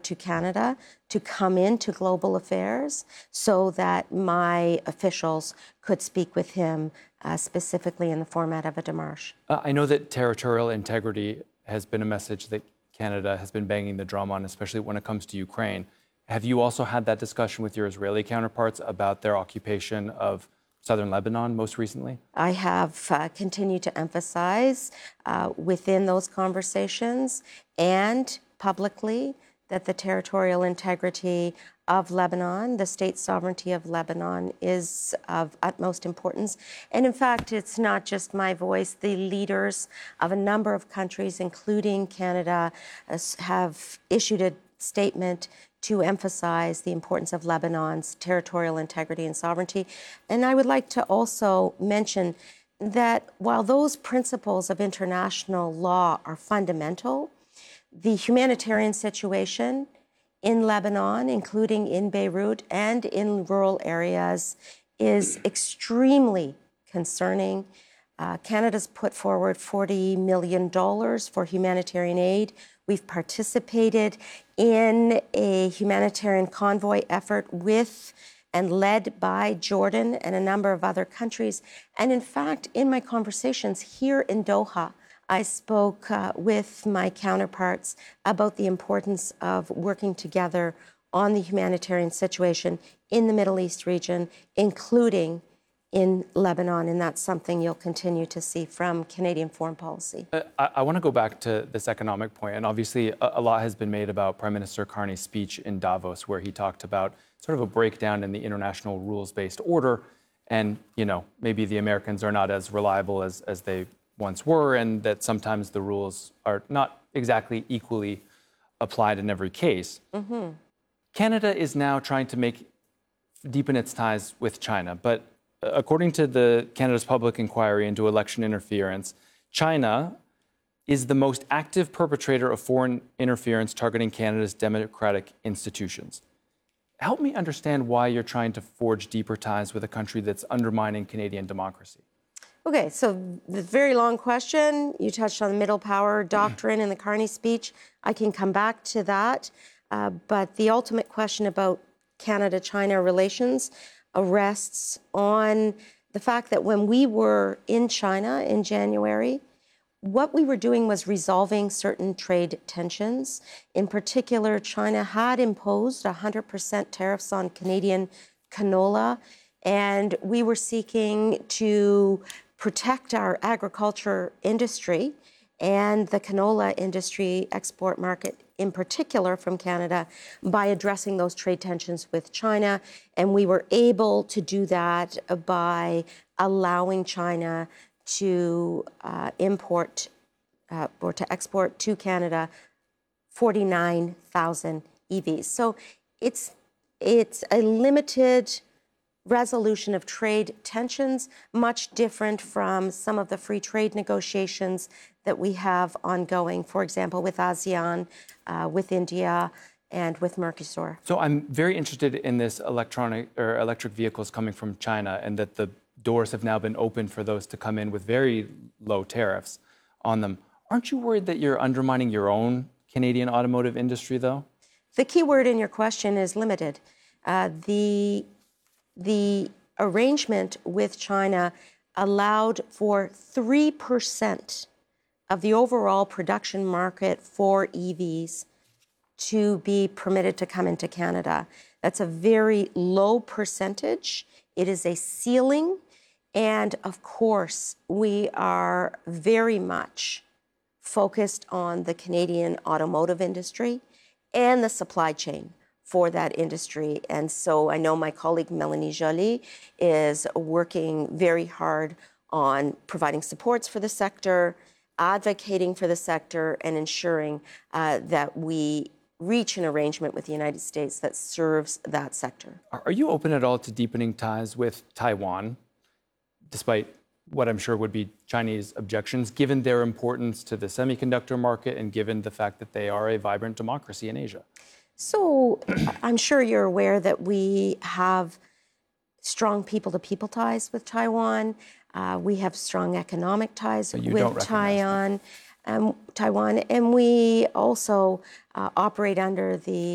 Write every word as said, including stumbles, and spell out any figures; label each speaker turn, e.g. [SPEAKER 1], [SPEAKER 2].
[SPEAKER 1] to Canada to come into global affairs so that my officials could speak with him uh, specifically in the format of a démarche.
[SPEAKER 2] Uh, I know that territorial integrity has been a message that Canada has been banging the drum on, especially when it comes to Ukraine. Have you also had that discussion with your Israeli counterparts about their occupation of southern Lebanon most recently?
[SPEAKER 1] I have uh, continued to emphasize uh, within those conversations and publicly that the territorial integrity of Lebanon, the state sovereignty of Lebanon, is of utmost importance. And in fact, it's not just my voice. The leaders of a number of countries, including Canada, uh, have issued a statement to emphasize the importance of Lebanon's territorial integrity and sovereignty. And I would like to also mention that while those principles of international law are fundamental, the humanitarian situation in Lebanon, including in Beirut and in rural areas, is extremely concerning. Uh, Canada's put forward forty million dollars for humanitarian aid. We've participated in a humanitarian convoy effort with and led by Jordan and a number of other countries. And in fact, in my conversations here in Doha, I spoke uh, with my counterparts about the importance of working together on the humanitarian situation in the Middle East region, including in Lebanon, and that's something you'll continue to see from Canadian foreign policy.
[SPEAKER 2] Uh, I, I want to go back to this economic point, and obviously a, a lot has been made about Prime Minister Carney's speech in Davos, where he talked about sort of a breakdown in the international rules-based order, and, you know, maybe the Americans are not as reliable as, as they once were, and that sometimes the rules are not exactly equally applied in every case. Mm-hmm. Canada is now trying to make deepen its ties with China, but according to the Canada's public inquiry into election interference, China is the most active perpetrator of foreign interference targeting Canada's democratic institutions. Help me understand why you're trying to forge deeper ties with a country that's undermining Canadian democracy.
[SPEAKER 1] Okay, so the very long question, you touched on the middle power doctrine in the Carney speech. I can come back to that. Uh, but the ultimate question about Canada-China relations rests on the fact that when we were in China in January, what we were doing was resolving certain trade tensions. In particular, China had imposed one hundred percent tariffs on Canadian canola, and we were seeking to protect our agriculture industry and the canola industry export market in particular from Canada by addressing those trade tensions with China. And we were able to do that by allowing China to uh, import uh, or to export to Canada forty-nine thousand E Vs. So it's, it's a limited resolution of trade tensions, much different from some of the free trade negotiations that we have ongoing, for example, with ASEAN, uh, with India, and with Mercosur.
[SPEAKER 2] So I'm very interested in this electronic or electric vehicles coming from China, and that the doors have now been opened for those to come in with very low tariffs on them. Aren't you worried that you're undermining your own Canadian automotive industry, though?
[SPEAKER 1] The key word in your question is limited. Uh, the The arrangement with China allowed for three percent of the overall production market for E Vs to be permitted to come into Canada. That's a very low percentage. It is a ceiling. And of course, we are very much focused on the Canadian automotive industry and the supply chain for that industry. And so I know my colleague Melanie Joly is working very hard on providing supports for the sector, advocating for the sector, and ensuring uh, that we reach an arrangement with the United States that serves that sector.
[SPEAKER 2] Are you open at all to deepening ties with Taiwan, despite what I'm sure would be Chinese objections, given their importance to the semiconductor market and given the fact that they are a vibrant democracy in Asia?
[SPEAKER 1] So I'm sure you're aware that we have strong people-to-people ties with Taiwan. Uh, we have strong economic ties
[SPEAKER 2] so
[SPEAKER 1] with Taiwan, um, Taiwan, and we also uh, operate under the